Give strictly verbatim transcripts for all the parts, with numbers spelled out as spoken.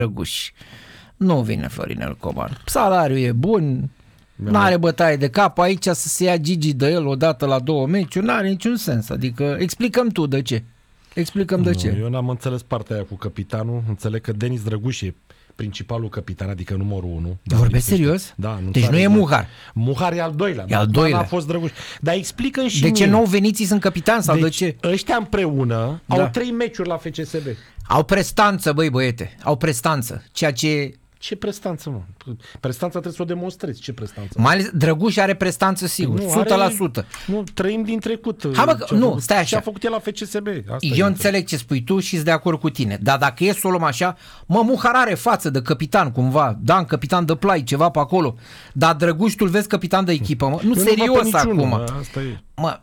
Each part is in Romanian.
Drăguș. Nu vine Florinel Coman. Salariul e bun, n-are bătaie de cap aici să se ia Gigi de el odată la două meciuri, n-are niciun sens. Adică explicăm tu de ce. Explicăm de nu, ce. Eu n-am înțeles partea aia cu capitanul, înțeleg că Denis Drăguș e principalul capitan, adică numărul unu. Vorbești serios? Da, nu deci nu e Muhar. Muhar e al doilea. E al doilea. A fost Drăguș. Dar explică-mi și De ce mie. nou veniții sunt capitan sau deci, de ce? Ăștia împreună Da. au trei meciuri la F C S B. Au prestanță, băi băiete. Au prestanță. Ceea ce... Ce prestanță, mă? Prestanța trebuie să o demonstrezi. Ce prestanță? Mai ales Drăguș are prestanță sigur, Nu, o sută la sută. Are, nu, trăim din trecut. Ha, bă, Ce-a nu, făcut, stai așa. Ce a făcut el la F C S B? Asta Eu înțeleg ce spui tu și sunt de acord cu tine. Dar dacă e să o luăm așa, mă, Muhar are față de capitan cumva. Dan, capitan de plai, ceva pe acolo. Dar Drăguș tu-l vezi capitan de echipă, mă. Nu, Eu serios nu văd pe niciunul, acum. mă, asta e. Mă,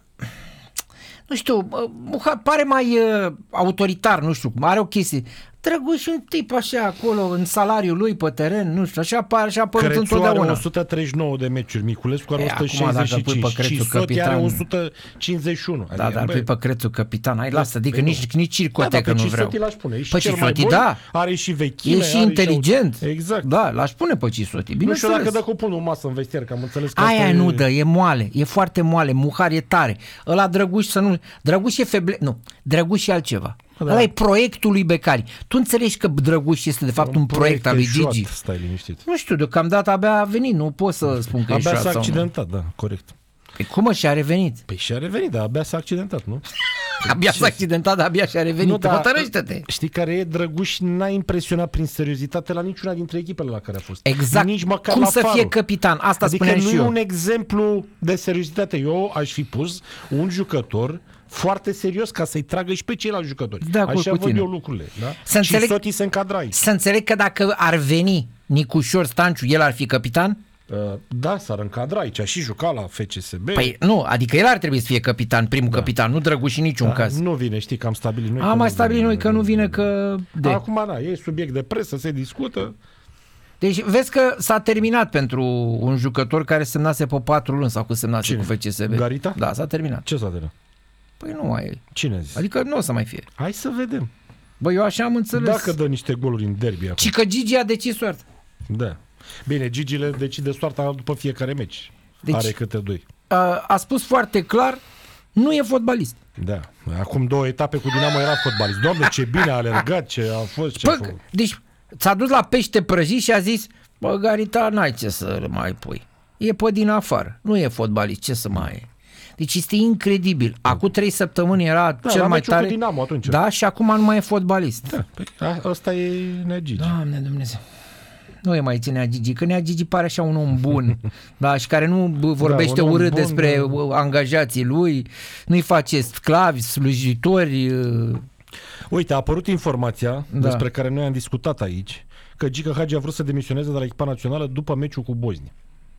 nu știu, Muhar pare mai uh, autoritar, nu știu, are o chestie. Drăguș un tip așa acolo, în salariul lui pe teren, nu știu, așa pare, așa părut Crețu întotdeauna. are o sută treizeci și nouă de meciuri, Miculescu are E, o sută acum, dacă șaizeci și pui pe cinci Crețu și Soti capitan- are o sută cincizeci și unu. Da, dar pui pe Crețu capitan, hai, lasă, adică păi nici, nu. nici circotecă da, da, nu pe vreau. Cisoti l-aș pune. E și Pe cel mai Cisoti, bun, da. are și vechime. E și are inteligent. Și... Exact. Da, l-aș pune pe Cisoti. Nu știu dacă dă Bineînțeles. cu pumnul masă în vestier, că am înțeles că Aia asta nu e... dă, e moale, e foarte moale, Muhar e tare. Ăla Drăguș să nu... Drăguș e feble... Nu, Drăguș e altceva. Da. Ăla e proiectul lui Becali. Tu înțelegi că Drăguș este de fapt un, un proiect al lui eșuat, Gigi? Stai liniștit. Nu știu, deocamdată abia a venit, nu pot să spun că e Abia eșuat s-a sau nu. accidentat, da, corect. Păi cum mă, și-a revenit? Păi și-a revenit, dar abia s-a accidentat, nu? Abia s-a accidentat, dar abia și-a revenit. Nu, dar Hotărăște-te! știi care e? Drăguș n-a impresionat prin seriozitate la niciuna dintre echipele la care a fost. Exact. Nici măcar Cum la să Faro. fie capitan? Asta Adică spuneam nu și e eu. un exemplu de seriozitate. Eu aș fi pus un jucător foarte serios ca să-i tragă și pe ceilalți jucători. De acord Așa cu văd tine. eu lucrurile. Da? Să și înțeleg- Soti se încadra aici. Să înțeleg că dacă ar veni Nicușor Stanciu, el ar fi capitan? Uh, da, s-ar încadra aici. Și juca la F C S B. Păi nu, adică el ar trebui să fie capitan, primul da. capitan, nu Drăguș în niciun da, caz. nu vine, știi că am stabilit noi. Am că mai nu stabilit vine, noi că nu vine că... De. Acum, da, e subiect de presă, se discută. Deci vezi că s-a terminat pentru un jucător care semnase pe patru luni sau cu semnase Cine? cu F C S B. Garita? Da, s-a terminat. Ce s-a terminat? Păi nu mai e. Cine a zis? Adică nu o să mai fie. Hai să vedem. Bă, eu așa am înțeles. Dacă dă niște goluri în derby acum. Ci că Gigi a decis soarta. Da. Bine, Gigi le decide soarta după fiecare meci. Deci- Are câte doi. A, a spus foarte clar, nu e fotbalist. Da. Acum două etape cu Dinamo era fotbalist. Doamne, ce bine a alergat, ce a fost, ce a Bă, făcut. deci ți-a dus la pește prăjit și a zis, bă, Garita, n-ai ce să mai pui. E pe din afară. Nu e fotbalist, ce să mai e? Deci este incredibil. Acum trei săptămâni era Da, cel la mai meciul tare. cu Dinamo atunci. Da, și acum nu mai e fotbalist. Da, păi, a, ăsta e Nea Gigi. Doamne Dumnezeu. Nu e mai ținea Gigi, că Nea Gigi pare așa un om bun, da, și care nu bă, vorbește Da, un om urât bun, despre da. angajații lui, nu-i face sclavi, slujitori. Uite, a apărut informația Da. despre care noi am discutat aici, că Gică Hagi a vrut să demisioneze de la echipa națională după meciul cu Bosnia.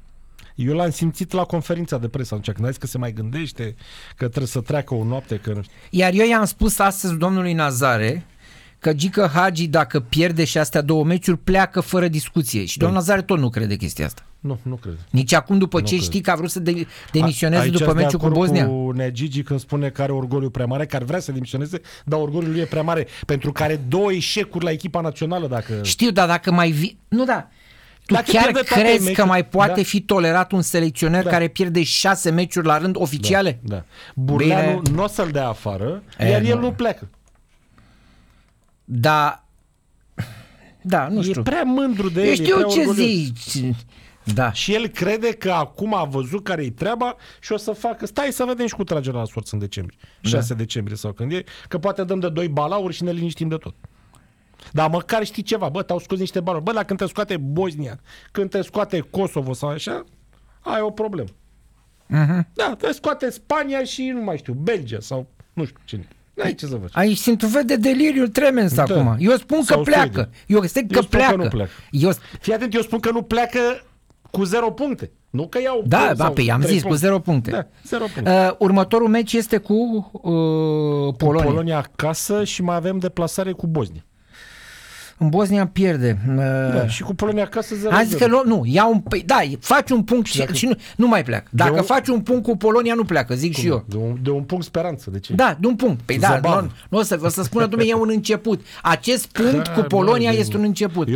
Eu l-am simțit la conferința de presă atunci, când a zis că se mai gândește, că trebuie să treacă o noapte, că nu știu. Iar eu i-am spus astăzi domnului Nazare că Gică Hagi, dacă pierde și astea două meciuri, pleacă fără discuție. Și domnul Nazare tot nu crede chestia asta. Nu, nu cred. Nici acum, după Nu ce cred. știi că a vrut să de- demisioneze Aici după sunt de meciul cu acord Bosnia. cu Nea Gigi când spune că are orgoliu prea mare, că ar vrea să demisioneze, dar orgoliul lui e prea mare, pentru că are două eșecuri la echipa națională. Dacă... Știu, dar dacă mai vi... Nu, da. Tu Dacă chiar pierde toate crezi că meciuri- mai poate da. fi tolerat un selecționer Da. care pierde șase meciuri la rând oficiale? Da. Burleanu Bine. nu o să-l dea afară, E, iar nu. el nu pleacă. Da. Da, nu E știu. prea mândru de el. Eu e știu prea ce orgolios. zici. Da. Și el crede că acum a văzut care-i treaba și o să facă... Stai să vedem și cu tragerea la sorți în decembrie. șase decembrie sau când e. Că poate dăm de doi balauri și ne liniștim de tot. Dar măcar știi ceva. Bă, te-au scos niște balauri. Bă, dacă când te scoate Bosnia, când te scoate Kosovo sau așa, ai o problemă. Uh-huh. Da, te scoate Spania și nu mai știu, Belgia sau nu știu cine. N-ai ce să faci. Aici sunt un fel de deliriu tremens Da. acum. Eu spun Sau că pleacă. Suedia. Eu zic că Eu spun că pleacă. nu pleacă. Eu... Fii atent, eu spun că nu pleacă cu zero puncte. Nu că iau... Da, sau da, pe i-am trei zis, cu zero puncte. Da, zero puncte. Uh, următorul meci este cu uh, Polonia. Polonia acasă și mai avem deplasare cu Bosnia. În Bosnia pierde. Uh, Da, și cu Polonia acasă zero Am zis că lu- nu, ia un, păi, da, faci un punct și, Dacă- și nu, nu mai pleacă. Dacă un- faci un punct cu Polonia, nu pleacă, zic și eu. De un, de un punct speranță, de ce? Da, de un punct. Păi da, Zabav. nu, nu o să, o să spună, dom'le, e un început. Acest punct Da, cu bă, Polonia de- este un început. Eu